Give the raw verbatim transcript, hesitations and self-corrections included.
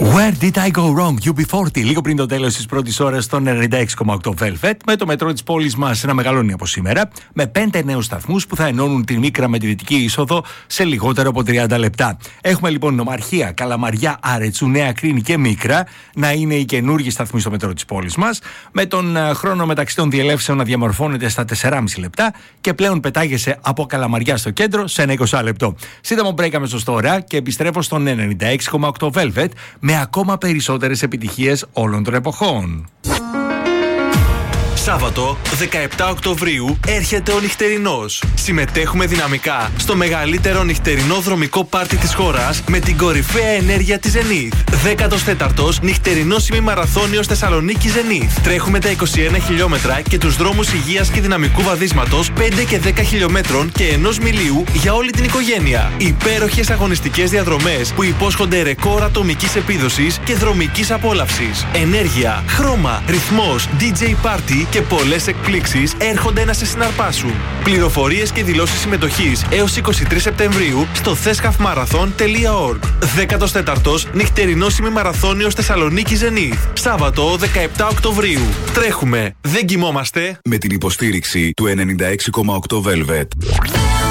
Where did I go wrong, γιου μπι φορτί, λίγο πριν το τέλος της πρώτης ώρας στον ενενήντα έξι κόμμα οκτώ Velvet, με το μετρό της πόλης μας να μεγαλώνει από σήμερα, με πέντε νέους σταθμούς που θα ενώνουν τη Μίκρα με τη Δυτική είσοδο σε λιγότερο από τριάντα λεπτά. Έχουμε λοιπόν Νομαρχία, Καλαμαριά, Άρετσου, Νέα Κρίνη και Μίκρα να είναι οι καινούργιοι σταθμοί στο μετρό της πόλης μας, με τον χρόνο μεταξύ των διελεύσεων να διαμορφώνεται στα τεσσεράμισι λεπτά και πλέον πετάγεσαι από Καλαμαριά στο κέντρο σε ένα είκοσι λεπτό. Σύντομο break αμέσως τώρα και επιστρέφω στον ενενήντα έξι κόμμα οκτώ Velvet με ακόμα περισσότερες επιτυχίες όλων των εποχών. Σάββατο δεκαεπτά Οκτωβρίου έρχεται ο νυχτερινός. Συμμετέχουμε δυναμικά στο μεγαλύτερο νυχτερινό δρομικό πάρτι της χώρας με την κορυφαία ενέργεια της Zenith. δέκατος τέταρτος νυχτερινός ημιμαραθώνιος Θεσσαλονίκη Zenith. Τρέχουμε τα είκοσι ένα χιλιόμετρα και τους δρόμους υγείας και δυναμικού βαδίσματος πέντε και δέκα χιλιόμετρων και ενός μιλίου για όλη την οικογένεια. Υπέροχες αγωνιστικές διαδρομές που υπόσχονται ρεκόρ ατομικής επίδοσης και δρομικής απόλαυσης. Ενέργεια, χρώμα, ρυθμός, ντι τζέι Party και πολλές εκπλήξεις έρχονται να σε συναρπάσουν. Πληροφορίες και δηλώσεις συμμετοχής έως είκοσι τρεις Σεπτεμβρίου στο θέσχαφμαραθών τελεία org. δέκατος τέταρτος νυχτερινός ημιμαραθώνιος Θεσσαλονίκη Zenith. Σάββατο δεκαεπτά Οκτωβρίου. Τρέχουμε, δεν κοιμόμαστε. Με την υποστήριξη του ενενήντα έξι κόμμα οκτώ Velvet.